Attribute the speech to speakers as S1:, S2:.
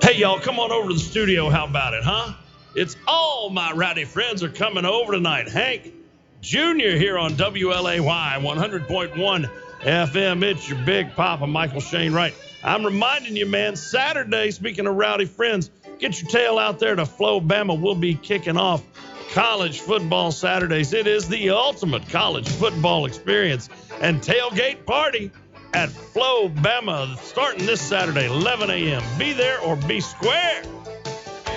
S1: Hey, y'all, come on over to the studio. How about it, huh? It's all my rowdy friends are coming over tonight. Hank Jr. here on WLAY 100.1 FM. It's your Big Papa, Michael Shane Wright. I'm reminding you, man, Saturday, speaking of rowdy friends, get your tail out there to Flobama. We'll be kicking off college football Saturdays. It is the ultimate college football experience and tailgate party at Flobama starting this Saturday, 11 a.m. Be there or be square.